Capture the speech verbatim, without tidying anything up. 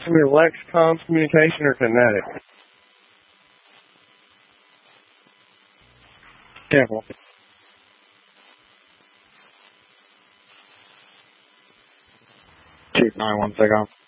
to me Lex Comms Communication or Kinetic? Careful. Chief nine one six.